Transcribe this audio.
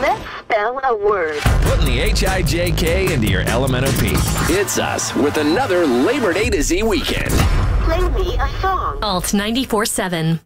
Let's spell a word. Putting the H-I-J-K into your LMNOP. It's us with another Labor Day to Z weekend. Play me a song. Alt 94.7.